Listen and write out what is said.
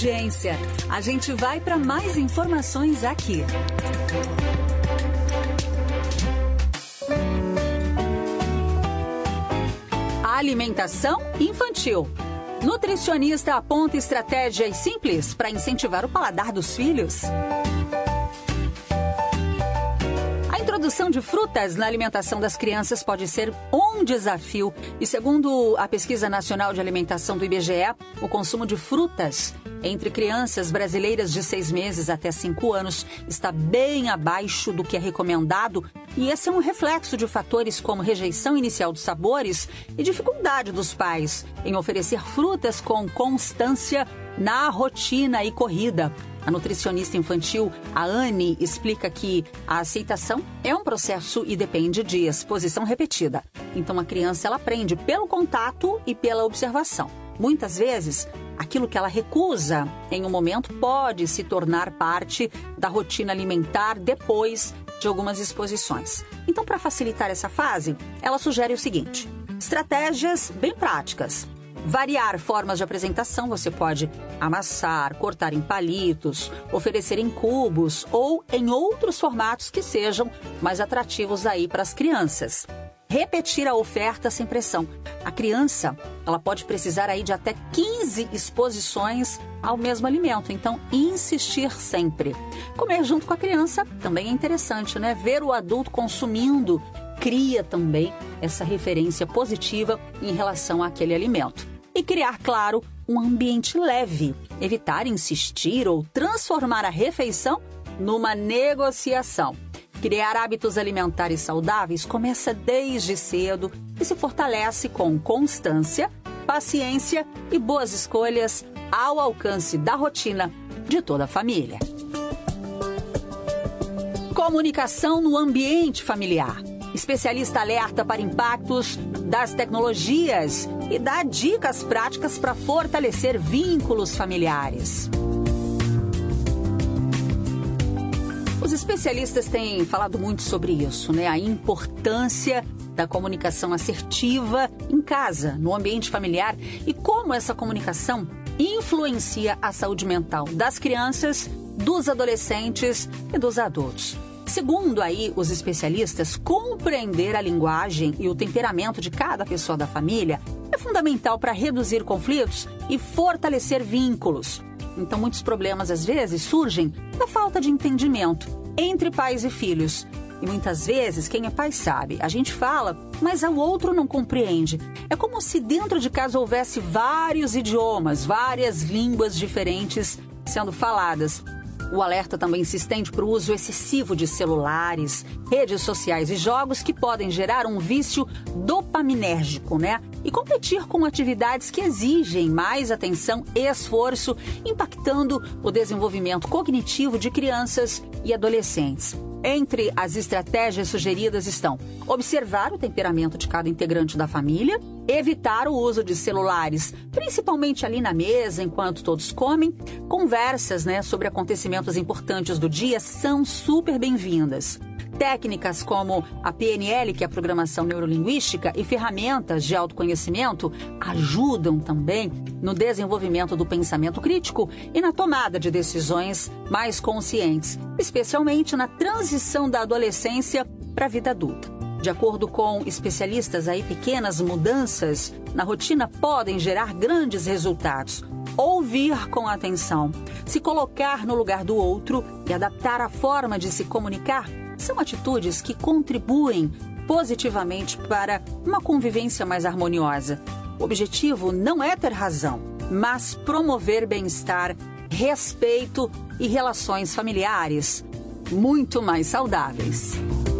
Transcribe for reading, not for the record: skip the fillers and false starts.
Agência. A gente vai para mais informações aqui. Alimentação infantil. Nutricionista aponta estratégias simples para incentivar o paladar dos filhos. A introdução de frutas na alimentação das crianças pode ser um desafio. E segundo a Pesquisa Nacional de Alimentação do IBGE, o consumo de frutas entre crianças brasileiras de 6 meses até 5 anos está bem abaixo do que é recomendado. E esse é um reflexo de fatores como rejeição inicial dos sabores e dificuldade dos pais em oferecer frutas com constância na rotina e corrida. A nutricionista infantil, a Anne, explica que a aceitação é um processo e depende de exposição repetida. Então, a criança ela aprende pelo contato e pela observação. Muitas vezes, aquilo que ela recusa em um momento pode se tornar parte da rotina alimentar depois de algumas exposições. Então, para facilitar essa fase, ela sugere o seguinte: estratégias bem práticas. Variar formas de apresentação, você pode amassar, cortar em palitos, oferecer em cubos ou em outros formatos que sejam mais atrativos aí para as crianças. Repetir a oferta sem pressão. A criança, ela pode precisar aí de até 15 exposições ao mesmo alimento, então insistir sempre. Comer junto com a criança também é interessante, né? Ver o adulto consumindo cria também essa referência positiva em relação àquele alimento. E criar, claro, um ambiente leve. Evitar insistir ou transformar a refeição numa negociação. Criar hábitos alimentares saudáveis começa desde cedo e se fortalece com constância, paciência e boas escolhas ao alcance da rotina de toda a família. Comunicação no ambiente familiar. Especialista alerta para impactos das tecnologias e dá dicas práticas para fortalecer vínculos familiares. Os especialistas têm falado muito sobre isso, né? A importância da comunicação assertiva em casa, no ambiente familiar e como essa comunicação influencia a saúde mental das crianças, dos adolescentes e dos adultos. Segundo aí os especialistas, compreender a linguagem e o temperamento de cada pessoa da família é fundamental para reduzir conflitos e fortalecer vínculos. Então, muitos problemas às vezes surgem da falta de entendimento entre pais e filhos. E muitas vezes, quem é pai sabe, a gente fala, mas o outro não compreende. É como se dentro de casa houvesse vários idiomas, várias línguas diferentes sendo faladas. O alerta também se estende para o uso excessivo de celulares, redes sociais e jogos que podem gerar um vício dopaminérgico, né? E competir com atividades que exigem mais atenção e esforço, impactando o desenvolvimento cognitivo de crianças e adolescentes. Entre as estratégias sugeridas estão observar o temperamento de cada integrante da família, evitar o uso de celulares, principalmente ali na mesa, enquanto todos comem. Conversas, sobre acontecimentos importantes do dia são super bem-vindas. Técnicas como a PNL, que é a Programação Neurolinguística, e ferramentas de autoconhecimento ajudam também no desenvolvimento do pensamento crítico e na tomada de decisões mais conscientes, especialmente na transição da adolescência para a vida adulta. De acordo com especialistas, pequenas mudanças na rotina podem gerar grandes resultados. Ouvir com atenção, se colocar no lugar do outro e adaptar a forma de se comunicar são atitudes que contribuem positivamente para uma convivência mais harmoniosa. O objetivo não é ter razão, mas promover bem-estar, respeito e relações familiares muito mais saudáveis.